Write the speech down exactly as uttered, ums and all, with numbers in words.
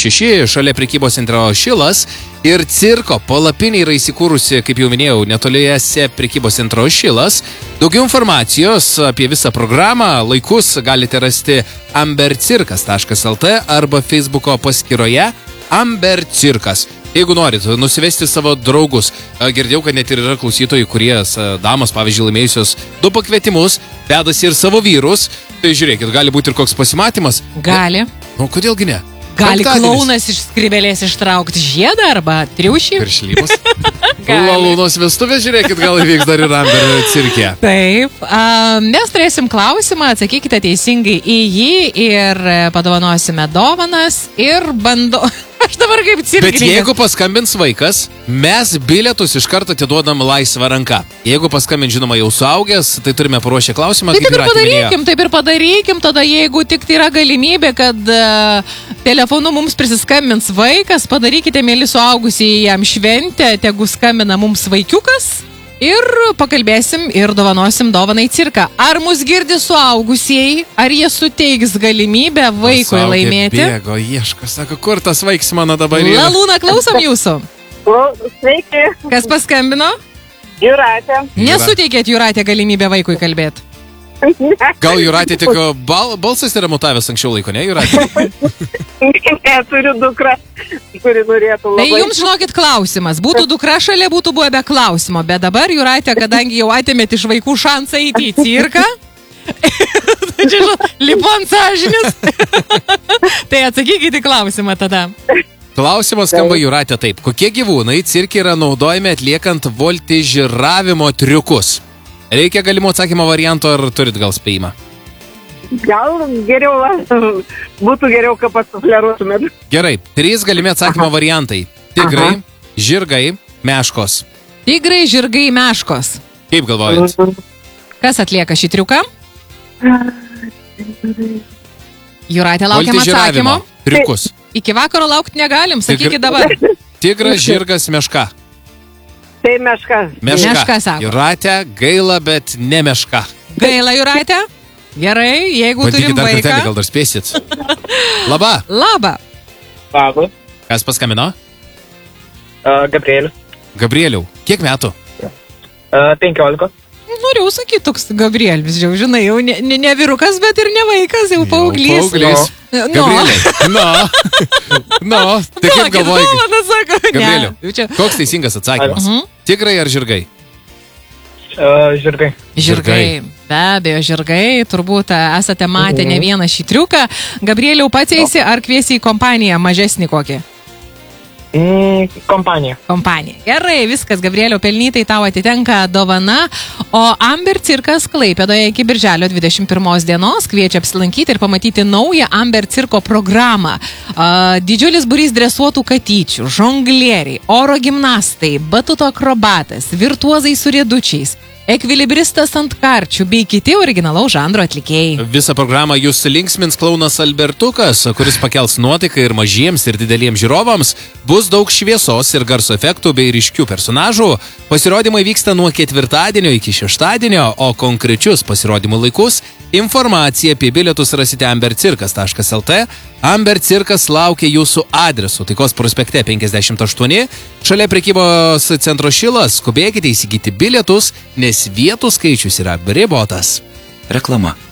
šeši, šalia prekybos centro Šilas ir cirko palapinė yra įsikūrusi, kaip jau minėjau, netoliese prekybos centro Šilas. Daugiau informacijos apie visą programą, laikus galite rasti ambercirkas taškas el te arba Facebooko paskyroje Amber Cirkas. Jeigu norit nusivesti savo draugus, girdėjau, kad net ir yra klausytojai, kurie damos, pavyzdžiui, laimėjusios du pakvietimus, vedasi ir savo vyrus, tai žiūrėkit, gali būti ir koks pasimatymas. Gali. O kodėlgi ne? Gali klaunas iš skrybelės ištraukti žiedą arba triušį. Piršlymus. Lalūnos vestuvės, žiūrėkit, gal įvyks dar ir Amber cirke. Taip. A, mes turėsim klausimą, atsakykite teisingai į jį ir padovanosime dovanas ir bando... Aš dabar kaip cirkininkas. Bet jeigu paskambins vaikas, mes bilietus iš karto atiduodam laisvą ranką. Jeigu paskambins, žinoma, jau suaugęs, tai turime paruošę klausimą. Taip ir padarykim, taip ir padarykim, tada jeigu tik tai yra galimybė, kad uh, telefonu mums prisiskambins vaikas, padarykite, mėly suaugusiai, jam šventę, tegu skambina mums vaikiukas. Ir pakalbėsim ir dovanosim dovanai cirką. Ar mus girdi suaugusieji, ar jie suteiks galimybę vaikui Suaugė laimėti? Bėgo, ieško, sako, kur tas vaiks mano dabar yra? Lalūna, klausom jūsų. Sveiki. Kas paskambino? Jūratė. Nesuteikėt Jūratė galimybę vaikui kalbėti. Gal Jūratė tik bal, balsas yra mutavęs anksčiau laiko, ne, Jūratė? Ne, turiu dukrą, kuri norėtų labai. Tai jums, žinokit, klausimas. Būtų dukra šalia, būtų buvę be klausimo. Bet dabar, Jūratė, kadangi jau atėmėt iš vaikų šansą įti į cirką, tai čia, lipu ant sąžinės, tai atsakykite klausimą tada. Klausimas skamba, Jūratė, taip. Kokie gyvūnai cirke yra naudojami atliekant voltižiravimo triukus? Reikia galimo atsakymo varianto, ar turit gal spėjimą? Gal geriau, būtų geriau, kad pasufleruotumėt. Gerai, trys galimi atsakymo Aha. variantai. Tigrai, Aha. žirgai, meškos. Tigrai, žirgai, meškos. Kaip galvojat? Kas atlieka šį triuką? Jūratė, laukiam atsakymo. Triukus. Iki vakaro laukti negalim, sakykit dabar. Tigras, žirgas, meška. Tai meška. Meška, meška sako. Jūratė, gaila, bet ne meška. Gaila, Jūratė? Gerai, jeigu Bandykit turim dar vaiką. kartelį, gal dar spėsit. Laba. Labą. Labas. Kas paskambino? Uh, Gabrielius. Gabrieliau, kiek metų? Uh, penkiolika. Noriu sakyti, toks Gabrielis, jau žinai, jau ne, ne, ne vyrukas, bet ir ne vaikas, jau paauglys. Jau paauglys. No. Gabrieliai. No. No. Tai kaip galvoji? Gabrieliau, koks teisingas atsakymas? Mhm. Tigrai ar žirgai? Uh, žirgai. Žirgai. Be abejo, žirgai. Turbūt esate matę ne vieną šį triuką. Gabrieliau, pats eisi ar kviesi į kompaniją mažesnį kokį? Mm, kompanija. Kompanija. Gerai, viskas, Gabrieliau, pelnytai tau atitenka dovana. O Amber cirkas Klaipėdoje iki birželio dvidešimt pirmos dienos kviečia apsilankyti ir pamatyti naują Amber cirko programą. Uh, didžiulis būrys dresuotų katyčių, žonglieriai, oro gimnastai, batuto akrobatas, virtuozai su riedučiais, ekvilibristas ant karčių bei kiti originalaus žanro atlikėjai. Visą programą jūs linksmins klounas Albertukas, kuris pakels nuotaiką ir mažiems ir dideliems žiūrovams. Bus daug šviesos ir garso efektų bei ryškių personažų. Pasirodymai vyksta nuo ketvirtadienio iki šeštadienio, o konkrečius pasirodymų laikus informaciją apie bilietus rasite ambercirkas taškas el te. Amber cirkas laukia jūsų adresu Taikos prospekte penkiasdešimt aštuoni, šalia prekybos centro Šilas. Skubėkite įsigyti bilietus, nes vietų skaičius yra ribotas. Reklama.